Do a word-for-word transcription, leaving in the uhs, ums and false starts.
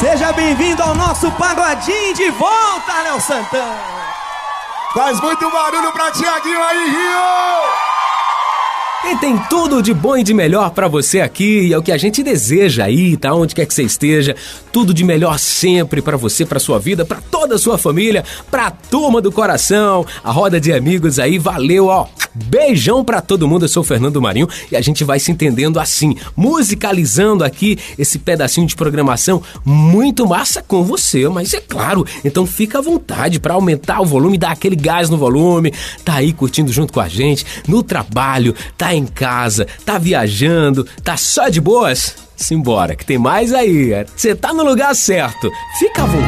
Seja bem-vindo ao nosso pagodinho de volta, Léo Santana. Faz muito barulho pra Thiaguinho aí, Rio! E tem tudo de bom e de melhor pra você aqui, e é o que a gente deseja aí, tá? Onde quer que você esteja, tudo de melhor sempre pra você, pra sua vida, pra toda a sua família, pra turma do coração, a roda de amigos aí, valeu, ó. Beijão pra todo mundo, eu sou o Fernando Marinho e a gente vai se entendendo assim, musicalizando aqui esse pedacinho de programação muito massa com você, mas é claro, então fica à vontade pra aumentar o volume, dar aquele gás no volume, tá aí curtindo junto com a gente, no trabalho, tá em casa, tá viajando, tá só de boas? Simbora, que tem mais aí. Você tá no lugar certo. Fica à vontade.